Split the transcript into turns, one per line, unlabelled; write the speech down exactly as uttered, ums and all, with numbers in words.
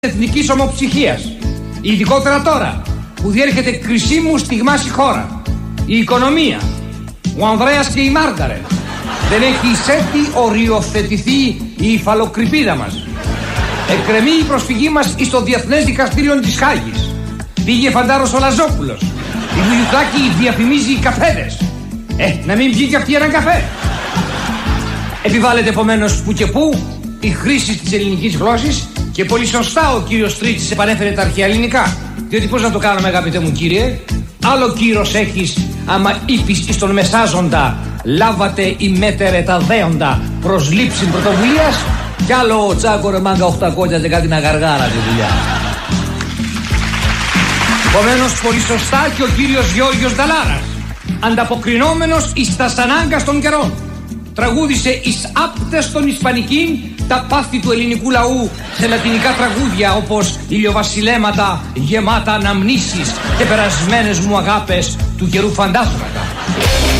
εθνικής ομοψυχίας. Ειδικότερα τώρα που διέρχεται κρισίμου στιγμάς η χώρα. Η οικονομία, ο Ανδρέας και η Μάργαρετ. Δεν έχει σέτη οριοθετηθεί η υφαλοκρηπίδα μας. Εκκρεμεί η προσφυγή μας εις το Διεθνές Δικαστήριο της Χάγης. Πήγε φαντάρος ο Λαζόπουλος. Η Βουλιουθάκη διαφημίζει καφέδες. Ε, να μην βγει και αυτή έναν καφέ. Επιβάλλεται επομένως που και που η χρήση της ελληνικής γλώσσης και πολύ σωστά ο κύριος Τρίτης επανέφερε τα αρχαία ελληνικά. Διότι πώς να το κάνουμε, αγαπητέ μου κύριε, άλλο κύρος έχεις άμα είπεις εις τον μεσάζοντα λάβατε η μέτερε τα δέοντα προς λήψη πρωτοβουλίας, κι άλλο τσάκο ρε μάγκα οχτακόσια και κάτι να γαργάρα τη δουλειά. Επομένως πολύ σωστά και ο κύριος Γιώργος Νταλάρας, ανταποκρινόμενος εις τα ανάγκας των καιρών, τραγούδισε εις άπτες των Ισπανικήν τα πάθη του ελληνικού λαού σε λατινικά τραγούδια όπως ηλιοβασιλέματα γεμάτα αναμνήσεις και περασμένες μου αγάπες του καιρού φαντάσματα.